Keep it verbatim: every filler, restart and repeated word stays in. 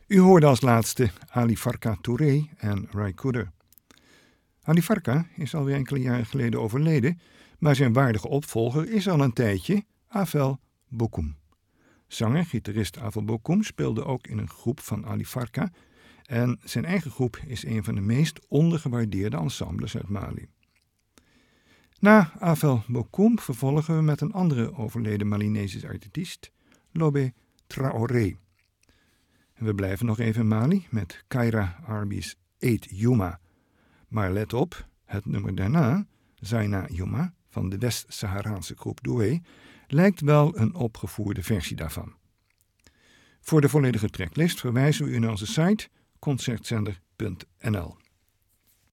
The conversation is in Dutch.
U hoorde als laatste Ali Farka Touré en Ry Cooder. Ali Farka is alweer enkele jaren geleden overleden, maar zijn waardige opvolger is al een tijdje Afel Bokoum. Zanger, gitarist Afel Bokoum speelde ook in een groep van Ali Farka en zijn eigen groep is een van de meest ondergewaardeerde ensembles uit Mali. Na Afel Bokoum vervolgen we met een andere overleden Malinesische artiest, Lobé Traoré. En we blijven nog even in Mali met Kaira Arbi's Eet Yuma. Maar let op, het nummer daarna, Zaina Yuma, van de West-Saharaanse groep Doué, lijkt wel een opgevoerde versie daarvan. Voor de volledige tracklist verwijzen we u naar onze site concertzender punt n l.